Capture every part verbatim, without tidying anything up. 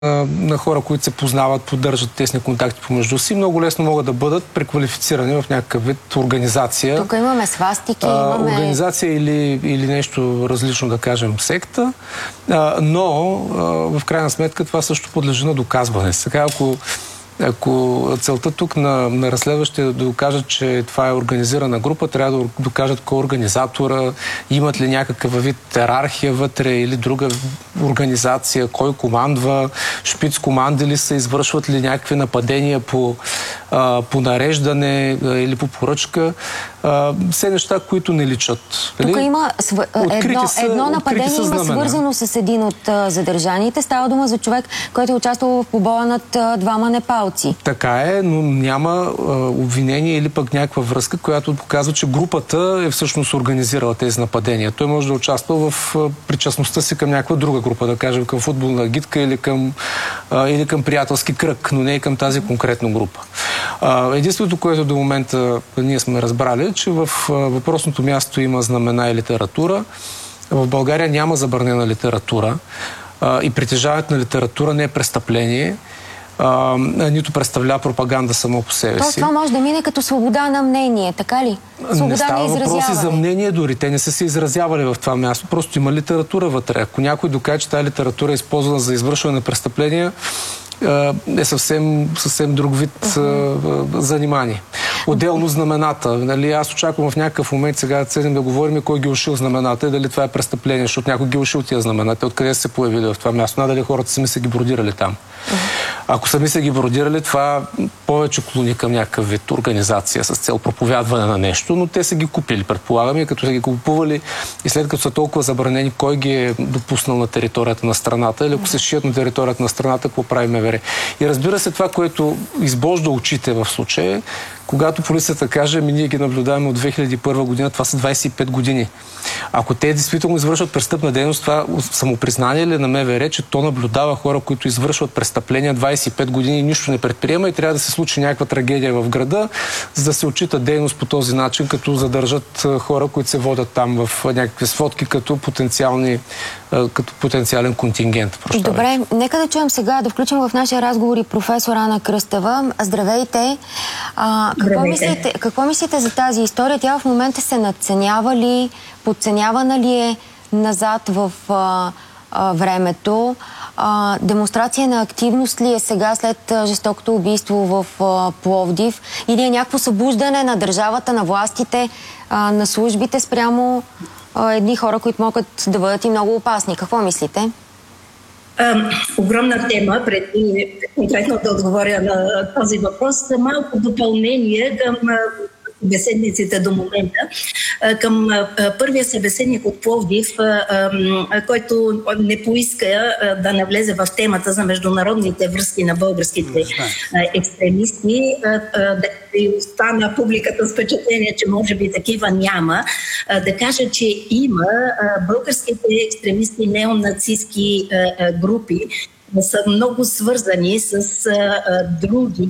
на хора, които се познават, поддържат тесни контакти помежду си, много лесно могат да бъдат преквалифицирани в някакъв вид организация. Тук имаме свастики, имаме... Организация или, или нещо различно, да кажем, секта, а, но а, в крайна сметка това също подлежи на доказване. Сега, ако Ако целта тук на, на разследващите е да докажат, че това е организирана група, трябва да докажат кой е организатора, имат ли някакъв вид иерархия вътре или друга организация, кой командва, шпиц команди ли са, извършват ли някакви нападения по, а, по нареждане а, или по поръчка. А, все неща, които не личат. Тук има св... едно, са, едно нападение има свързано с един от а, задържаните. Става дума за човек, който е участвал в побоя над а, двама непалци. Така е, но няма а, обвинение или пък някаква връзка, която показва, че групата е всъщност организирала тези нападения. Той може да участва в а, причастността си към някаква друга група, да кажем към футболна агитка или към, а, или към приятелски кръг, но не и към тази конкретна група. А, единството, което до момента ние сме разбрали, че в въпросното място има знамена и литература. В България няма забранена литература а, и притежаването на литература не е престъпление, а, нито представлява пропаганда само по себе си. Тоест това може да мине като свобода на мнение, така ли? Свобода не става на изразяване. въпроси за мнение дори. Те не са се изразявали в това място. Просто има литература вътре. Ако някой докаже, че тази литература е използвана за извършване на престъпления, е съвсем, съвсем друг вид uh-huh. занимание. Отделно знамената. Нали, аз очаквам в някакъв момент сега да седем да говорим кой ги ушил знамената и дали това е престъпление, защото някой ги ушил тия знамената. Откъде са се появили в това място? Надали хората сами са ги бродирали там. Uh-huh. Ако сами са ги бродирали, това повече клони към някакъв вид организация с цел проповядване на нещо, но те са ги купили, предполагаме, като са ги купували и след като са толкова забранени, кой ги е допуснал на територията на страната или ако се шият на територията на страната, какво прави МВР? И разбира се, това, което избожда очите в случая, когато полицията каже, ами ние ги наблюдаваме от две хиляди и първа година, това са двадесет и пет години. Ако те действително извършват престъпна дейност, това самопризнание ли на МВР, че то наблюдава хора, които извършват престъпления двадесет и пет години и нищо не предприема и трябва да се случи някаква трагедия в града, за да се отчита дейност по този начин, като задържат хора, които се водят там в някакви сводки като потенциални, като потенциален контингент. Прощавайте. Добре, нека да чуем сега, да включим в нашия разговор и професор Ана Кръстева. Здравейте! А, какво, мислите, какво мислите за тази история? Тя в момента се надценява ли, подценявана ли е назад в а, а, времето? А, демонстрация на активност ли е сега след а, жестокото убийство в а, Пловдив? Или е някакво събуждане на държавата, на властите, а, на службите спрямо а, едни хора, които могат да бъдат и много опасни? Какво мислите? Огромна тема, преди конкретно да отговоря на този въпрос, малко допълнение към събеседниците до момента, към първия събеседник от Пловдив, който не поиска да навлезе в темата за международните връзки на българските екстремисти, да остана публиката с впечатление, че може би такива няма, да кажа, че има българските екстремисти, неонацистски групи, са много свързани с други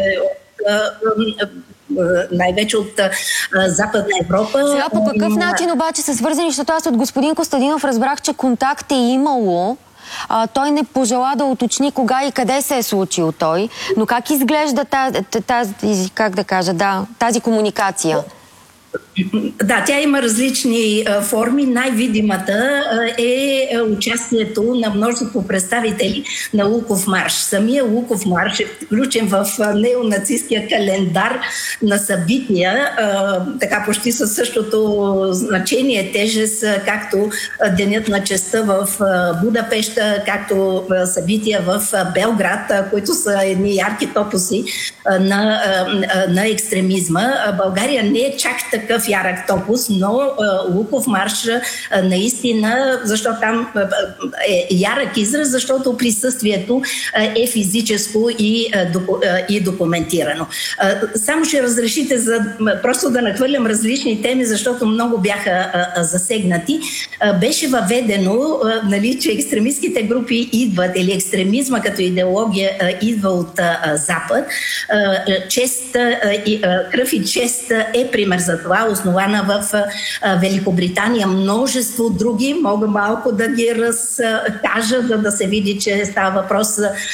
най-вече от а, Западна Европа. Сега по какъв а, начин обаче са свързани, защото аз от господин Костадинов разбрах, че контакт е имало. А, той не пожела да уточни кога и къде се е случил той, но как изглежда тази, тази как да кажа, да, тази комуникация? Да, тя има различни а, форми. Най-видимата а, е а, участието на множество представители на Луков марш. Самия Луков марш е включен в а, неонацистския календар на събития, а, така почти със същото значение, тежест, както а, Денят на честта в а, Будапеща, както а, събития в а, Белград, а, които са едни ярки топоси а, на, а, на екстремизма. А, България не е чак такъв ярък топус, но а, Луков марш а, наистина, защото там а, е ярък израз, защото присъствието а, е физическо и, а, доку, а, и документирано. А, само ще разрешите за просто да нахвърлям различни теми, защото много бяха а, а, засегнати. А, беше въведено, а, нали, че екстремистските групи идват, или екстремизма като идеология а, идва от а, Запад. А, чест, а, и, а, кръв и чест е пример за това, основана в а, Великобритания. Множество други, мога малко да ги разкажа, за да се види, че става въпрос